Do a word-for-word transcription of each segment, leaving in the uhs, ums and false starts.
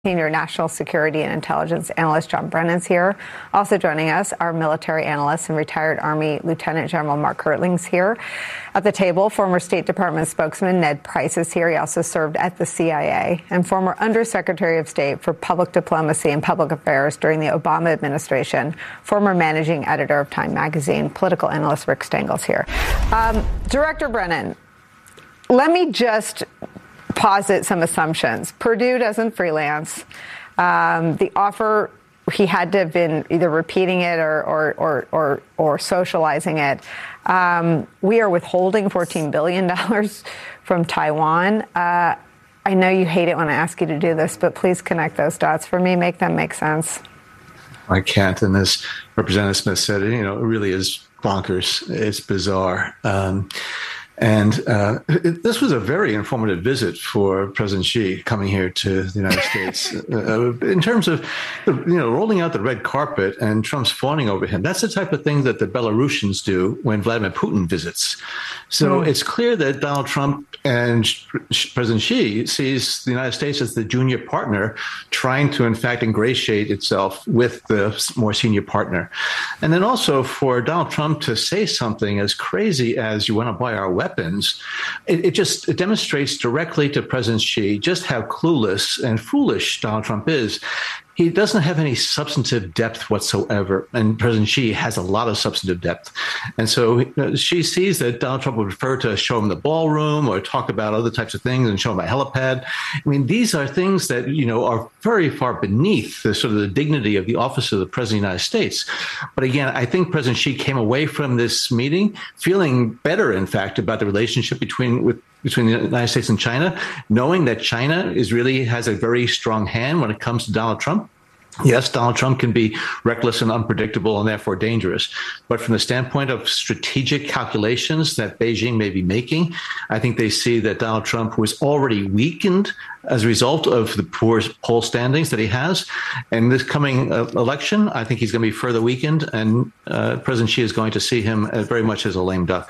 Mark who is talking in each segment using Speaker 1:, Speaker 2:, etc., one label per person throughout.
Speaker 1: Senior National Security and Intelligence Analyst John Brennan's here. Also joining us, our military analyst and retired Army Lieutenant General Mark Hertling's here. At the table, former State Department spokesman Ned Price is here. He also served at the C I A. And former Undersecretary of State for Public Diplomacy and Public Affairs during the Obama administration, former managing editor of Time magazine, political analyst Rick Stengel's here. Um, Director Brennan, let me just posit some assumptions. Perdue doesn't freelance. Um, the offer, he had to have been either repeating it or or or or, or socializing it. Um, we are withholding fourteen billion dollars from Taiwan. Uh, I know you hate it when I ask you to do this, but please connect those dots for me. Make them make sense.
Speaker 2: I can't. And as Representative Smith said, you know, it really is bonkers. It's bizarre. Um, And uh, it, this was a very informative visit for President Xi coming here to the United States. Uh, in terms of, you know, rolling out the red carpet and Trump's fawning over him, that's the type of thing that the Belarusians do when Vladimir Putin visits. So mm. it's clear that Donald Trump and President Xi sees the United States as the junior partner trying to, in fact, ingratiate itself with the more senior partner. And then also for Donald Trump to say something as crazy as you want to buy our weapons, Weapons, it, it just it demonstrates directly to President Xi just how clueless and foolish Donald Trump is. He doesn't have any substantive depth whatsoever, and President Xi has a lot of substantive depth. And so uh, Xi sees that Donald Trump would prefer to show him the ballroom or talk about other types of things and show him a helipad. I mean, these are things that, you know, are very far beneath the sort of the dignity of the office of the President of the United States. But again, I think President Xi came away from this meeting feeling better, in fact, about the relationship between with between the United States and China, knowing that China is really has a very strong hand when it comes to Donald Trump. Yes, Donald Trump can be reckless and unpredictable and therefore dangerous. But from the standpoint of strategic calculations that Beijing may be making, I think they see that Donald Trump was already weakened as a result of the poor poll standings that he has. And this coming uh, election, I think he's going to be further weakened. And uh, President Xi is going to see him as very much as a lame duck.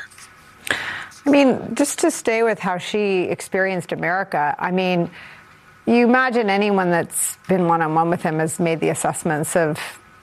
Speaker 1: I mean, just to stay with how she experienced America, I mean, you imagine anyone that's been one-on-one with him has made the assessments of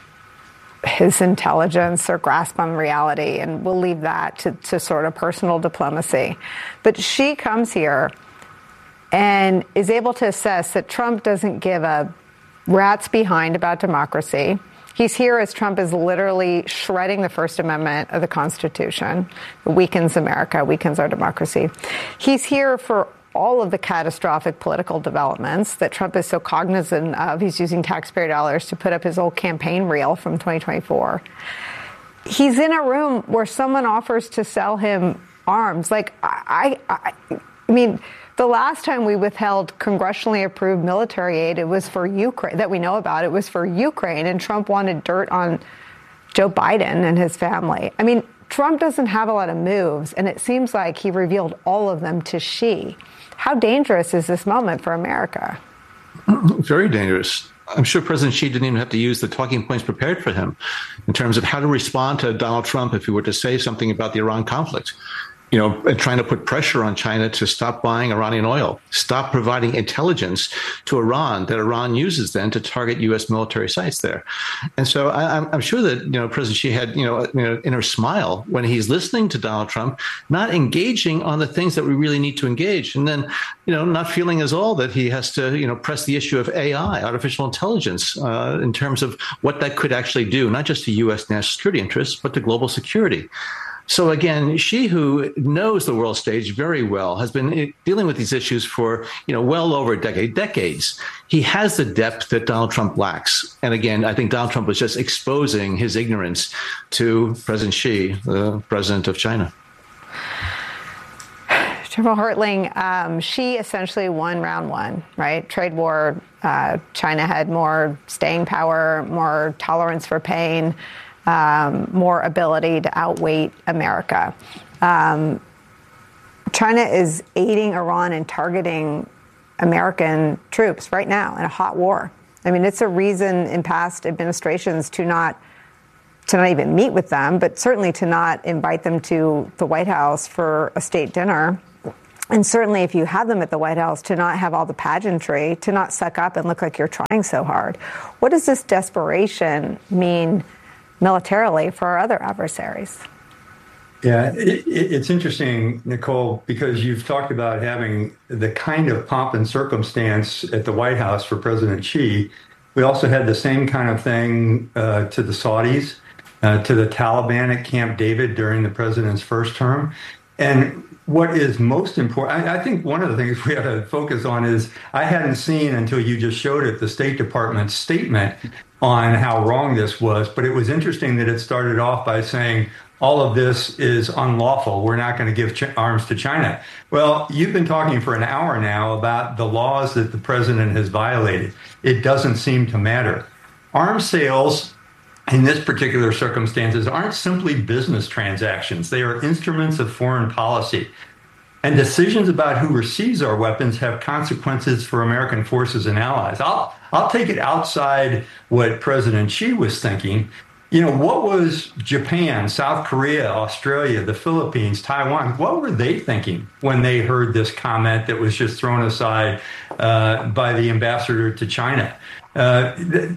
Speaker 1: his intelligence or grasp on reality, and we'll leave that to, to sort of personal diplomacy. But she comes here and is able to assess that Trump doesn't give a rat's behind about democracy. He's here as Trump is literally shredding the First Amendment of the Constitution. It weakens America, weakens our democracy. He's here for all of the catastrophic political developments that Trump is so cognizant of. He's using taxpayer dollars to put up his old campaign reel from twenty twenty-four. He's in a room where someone offers to sell him arms. Like, I, I, I mean, the last time we withheld congressionally approved military aid, it was for Ukraine, that we know about, it was for Ukraine, and Trump wanted dirt on Joe Biden and his family. I mean, Trump doesn't have a lot of moves, and it seems like he revealed all of them to Xi. How dangerous is this moment for America?
Speaker 2: Very dangerous. I'm sure President Xi didn't even have to use the talking points prepared for him in terms of how to respond to Donald Trump if he were to say something about the Iran conflict. You know, and trying to put pressure on China to stop buying Iranian oil, stop providing intelligence to Iran that Iran uses then to target U S military sites there. And so I, I'm sure that, you know, President Xi had, you know, you know, inner smile when he's listening to Donald Trump, not engaging on the things that we really need to engage. And then, you know, not feeling as all that he has to, you know, press the issue of A I, artificial intelligence, uh, in terms of what that could actually do, not just to U S national security interests, but to global security. So again, Xi, who knows the world stage very well, has been dealing with these issues for, you know, well over a decade, decades. He has the depth that Donald Trump lacks. And again, I think Donald Trump was just exposing his ignorance to President Xi, the president of China.
Speaker 1: General Hertling, um, Xi essentially won round one, right? Trade war, uh, China had more staying power, more tolerance for pain. Um, more ability to outweight America. Um, China is aiding Iran and targeting American troops right now in a hot war. I mean, it's a reason in past administrations to not to not even meet with them, but certainly to not invite them to the White House for a state dinner. And certainly if you have them at the White House, to not have all the pageantry, to not suck up and look like you're trying so hard. What does this desperation mean militarily for our other adversaries?
Speaker 3: Yeah, it, it's interesting, Nicole, because you've talked about having the kind of pomp and circumstance at the White House for President Xi. We also had the same kind of thing uh, to the Saudis, uh, to the Taliban at Camp David during the president's first term. And what is most important, I, I think one of the things we have to focus on is I hadn't seen until you just showed it, the State Department's statement on how wrong this was. But it was interesting that it started off by saying, all of this is unlawful. We're not going to give ch- arms to China. Well, you've been talking for an hour now about the laws that the president has violated. It doesn't seem to matter. Arms sales in this particular circumstances aren't simply business transactions. They are instruments of foreign policy. And decisions about who receives our weapons have consequences for American forces and allies. I'll, I'll take it outside what President Xi was thinking. You know, what was Japan, South Korea, Australia, the Philippines, Taiwan, what were they thinking when they heard this comment that was just thrown aside uh, by the ambassador to China? Uh,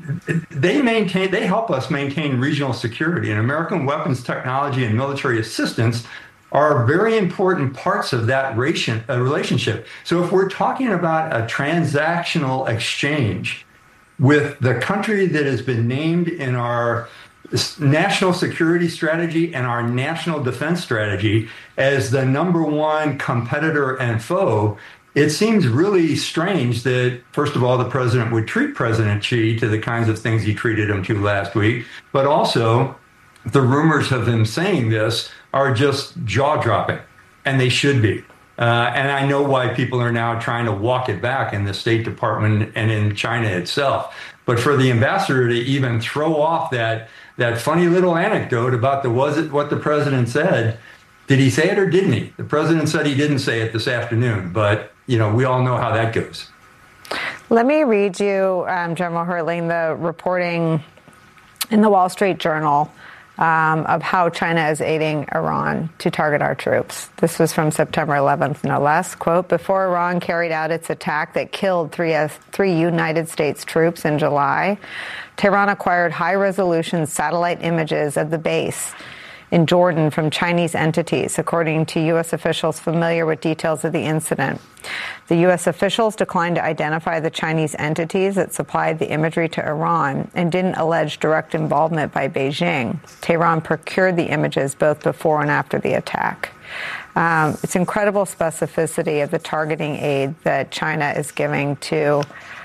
Speaker 3: they maintain, they help us maintain regional security, and American weapons technology and military assistance are very important parts of that ration, uh, relationship. So if we're talking about a transactional exchange with the country that has been named in our national security strategy and our national defense strategy as the number one competitor and foe, it seems really strange that, first of all, the president would treat President Xi to the kinds of things he treated him to last week, but also the rumors of him saying this are just jaw-dropping, and they should be. Uh, and I know why people are now trying to walk it back in the State Department and in China itself. But for the ambassador to even throw off that that funny little anecdote about the was it what the president said, did he say it or didn't he? The president said he didn't say it this afternoon, but you know we all know how that goes.
Speaker 1: Let me read you, um, General Hertling, the reporting in the Wall Street Journal um, of how China is aiding Iran to target our troops. This was from September eleventh, no less. Quote, before Iran carried out its attack that killed three, uh, three United States troops in July, Tehran acquired high-resolution satellite images of the base in Jordan from Chinese entities, according to U S officials familiar with details of the incident. The U S officials declined to identify the Chinese entities that supplied the imagery to Iran and didn't allege direct involvement by Beijing. Tehran procured the images both before and after the attack. Um, it's incredible specificity of the targeting aid that China is giving to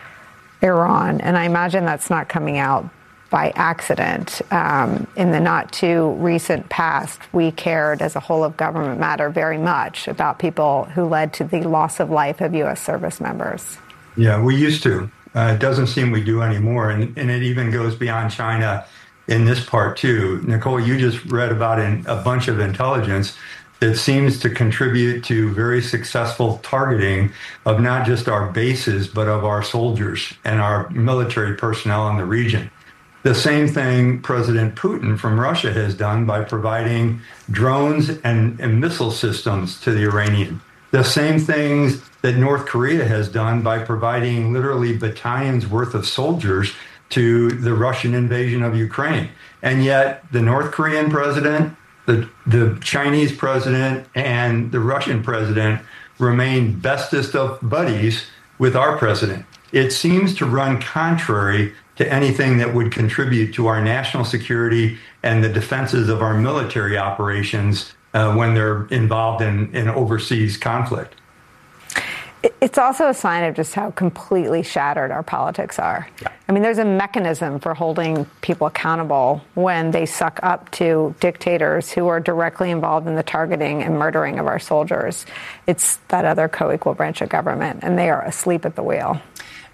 Speaker 1: Iran, and I imagine that's not coming out by accident. Um, in the not too recent past, we cared as a whole of government matter very much about people who led to the loss of life of U S service members.
Speaker 3: Yeah, we used to. Uh, it doesn't seem we do anymore, and, and it even goes beyond China in this part too. Nicole, you just read about in a bunch of intelligence that seems to contribute to very successful targeting of not just our bases, but of our soldiers and our military personnel in the region. The same thing President Putin from Russia has done by providing drones and, and missile systems to the Iranian. The same things that North Korea has done by providing literally battalions worth of soldiers to the Russian invasion of Ukraine. And yet the North Korean president, the, the Chinese president, and the Russian president remain bestest of buddies with our president. It seems to run contrary to anything that would contribute to our national security and the defenses of our military operations uh, when they're involved in, in overseas conflict.
Speaker 1: It's also a sign of just how completely shattered our politics are. Yeah. I mean, there's a mechanism for holding people accountable when they suck up to dictators who are directly involved in the targeting and murdering of our soldiers. It's that other co-equal branch of government, and they are asleep at the wheel.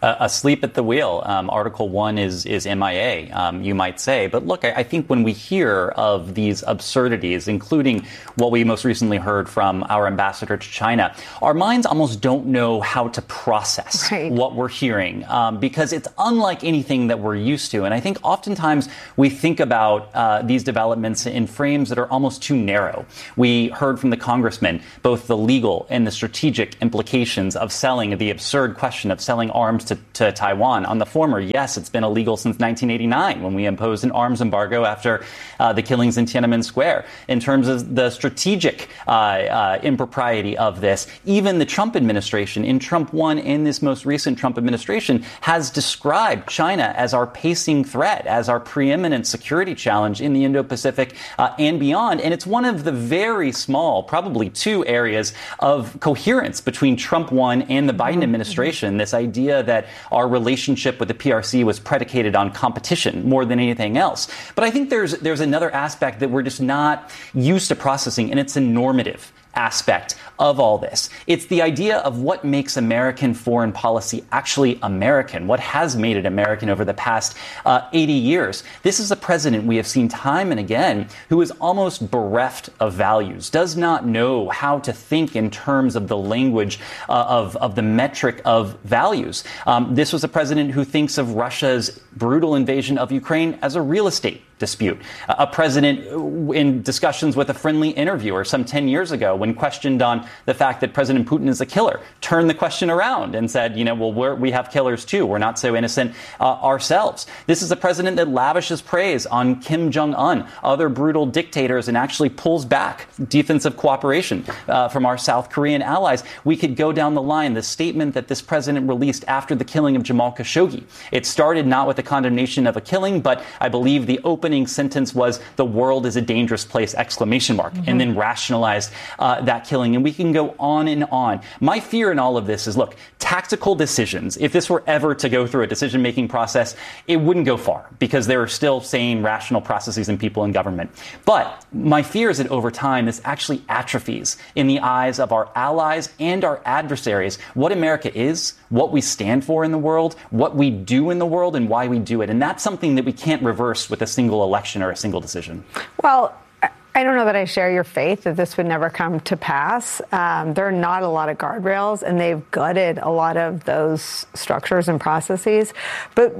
Speaker 4: uh, asleep at the wheel. Um, Article one is is M I A, um, you might say. But look, I, I think when we hear of these absurdities, including what we most recently heard from our ambassador to China, our minds almost don't know how to process
Speaker 1: right.
Speaker 4: what we're hearing um, because it's unlike anything that we're used to. And I think oftentimes we think about uh, these developments in frames that are almost too narrow. We heard from the congressman both the legal and the strategic implications of selling, the absurd question of selling arms to, to Taiwan. On the former, yes, it's been illegal since nineteen eighty-nine when we imposed an arms embargo after uh, the killings in Tiananmen Square. In terms of the strategic uh, uh, impropriety of this, even the Trump administration, in Trump one and this most recent Trump administration, has described China as our pacing threat, as our preeminent security challenge in the Indo-Pacific uh, and beyond. And it's one of the very small, probably two areas of coherence between Trump one and the Biden administration. This idea that our relationship with the P R C was predicated on competition more than anything else. But I think there's there's another aspect that we're just not used to processing, and it's a normative aspect of all this. It's the idea of what makes American foreign policy actually American, what has made it American over the past uh, eighty years. This is a president we have seen time and again who is almost bereft of values, does not know how to think in terms of the language uh, of, of the metric of values. Um, this was a president who thinks of Russia's brutal invasion of Ukraine as a real estate dispute. A president in discussions with a friendly interviewer some ten years ago, when questioned on the fact that President Putin is a killer, turned the question around and said, you know, well, we're, we have killers too. We're not so innocent uh, ourselves. This is a president that lavishes praise on Kim Jong-un, other brutal dictators, and actually pulls back defensive cooperation uh, from our South Korean allies. We could go down the line. The statement that this president released after the killing of Jamal Khashoggi, it started not with the condemnation of a killing, but I believe the opening sentence was "the world is a dangerous place!" exclamation mark, mm-hmm. and then rationalized uh, that killing. And we can go on and on. My fear in all of this is, look, tactical decisions, if this were ever to go through a decision-making process, it wouldn't go far because there are still sane, rational processes and people in government. But my fear is that over time, this actually atrophies in the eyes of our allies and our adversaries what America is, what we stand for in the world, what we do in the world, and why we do it. And that's something that we can't reverse with a single election or a single decision.
Speaker 1: Well, I don't know that I share your faith that this would never come to pass. Um, there are not a lot of guardrails, and they've gutted a lot of those structures and processes. But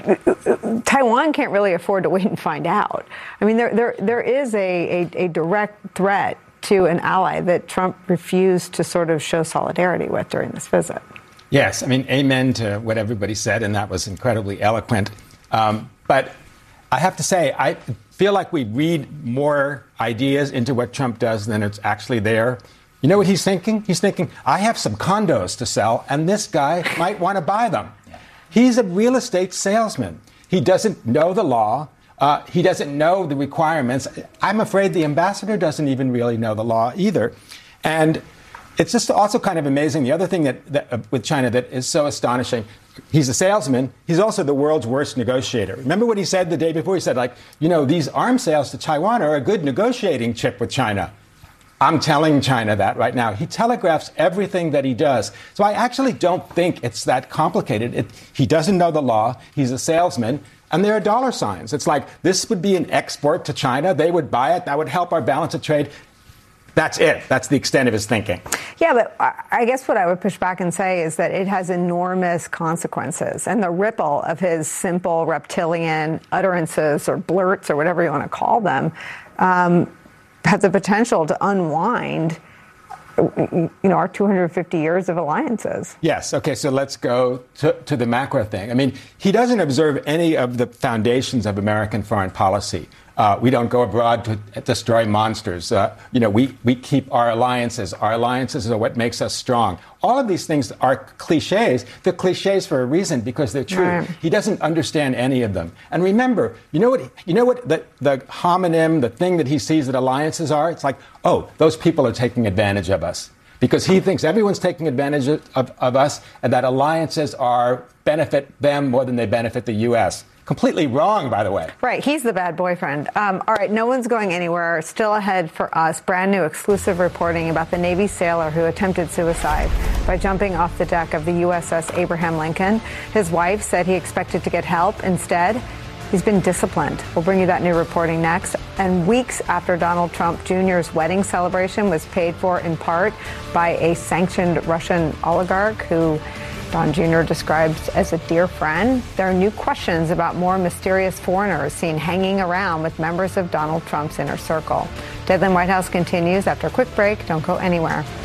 Speaker 1: Taiwan can't really afford to wait and find out. I mean, there there there is a, a, a direct threat to an ally that Trump refused to sort of show solidarity with during this visit.
Speaker 5: Yes, I mean, amen to what everybody said, and that was incredibly eloquent. Um, but I have to say, I feel like we read more ideas into what Trump does than it's actually there. You know what he's thinking? He's thinking, I have some condos to sell, and this guy might want to buy them. He's a real estate salesman. He doesn't know the law. Uh, he doesn't know the requirements. I'm afraid the ambassador doesn't even really know the law either. And it's just also kind of amazing. The other thing that, that uh, with China that is so astonishing, he's a salesman. He's also the world's worst negotiator. Remember what he said the day before? He said, like, you know, these arms sales to Taiwan are a good negotiating chip with China. I'm telling China that right now. He telegraphs everything that he does. So I actually don't think it's that complicated. It, he doesn't know the law. He's a salesman. And there are dollar signs. It's like, this would be an export to China. They would buy it. That would help our balance of trade. That's it. That's the extent of his thinking.
Speaker 1: Yeah, but I guess what I would push back and say is that it has enormous consequences. And the ripple of his simple reptilian utterances or blurts or whatever you want to call them um, has the potential to unwind, you know, our two hundred fifty years of alliances.
Speaker 5: Yes. Okay. So let's go to, to the macro thing. I mean, he doesn't observe any of the foundations of American foreign policy. Uh, we don't go abroad to destroy monsters. Uh, you know, we, we keep our alliances. Our alliances are what makes us strong. All of these things are cliches. They're cliches for a reason because they're true. Right. He doesn't understand any of them. And remember, you know what? You know what the, the homonym, the thing that he sees that alliances are? It's like, oh, those people are taking advantage of us. Because he thinks everyone's taking advantage of, of us and that alliances are benefit them more than they benefit the U S. completely wrong, by the way.
Speaker 1: Right. He's the bad boyfriend. Um, all right. No one's going anywhere. Still ahead for us. Brand new exclusive reporting about the Navy sailor who attempted suicide by jumping off the deck of the U S S Abraham Lincoln. His wife said he expected to get help. Instead, he's been disciplined. We'll bring you that new reporting next. And weeks after Donald Trump Junior's wedding celebration was paid for in part by a sanctioned Russian oligarch who Don Junior describes as a dear friend, there are new questions about more mysterious foreigners seen hanging around with members of Donald Trump's inner circle. Deadline White House continues after a quick break. Don't go anywhere.